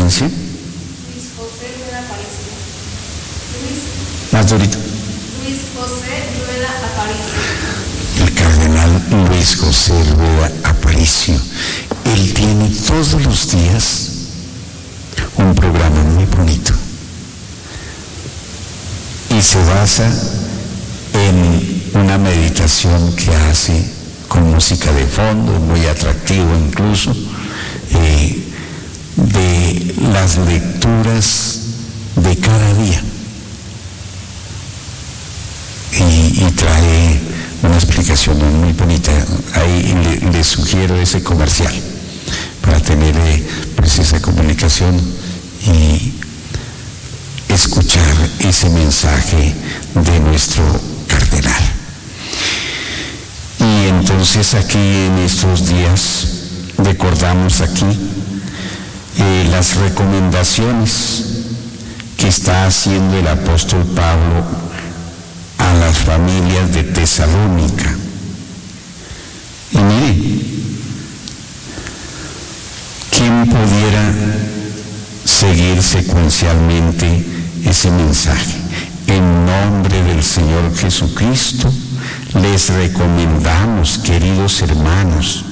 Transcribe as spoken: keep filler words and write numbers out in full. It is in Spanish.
Valencia. Luis José Rueda Aparicio. Luis, Más durito. Luis José Rueda Aparicio. El cardenal Luis José Rueda Aparicio. Él tiene todos los días un programa muy bonito y se basa en una meditación que hace con música de fondo, muy atractivo incluso, eh, de las lecturas de cada día. Y, y trae una explicación muy bonita. Ahí le, le sugiero ese comercial para tener eh, pues esa comunicación y escuchar ese mensaje de nuestro cardenal. Y entonces aquí en estos días recordamos aquí eh, las recomendaciones que está haciendo el apóstol Pablo a las familias de Tesalónica. Y mire, ¿quién pudiera seguir secuencialmente ese mensaje? En nombre del Señor Jesucristo, les recomendamos, queridos hermanos,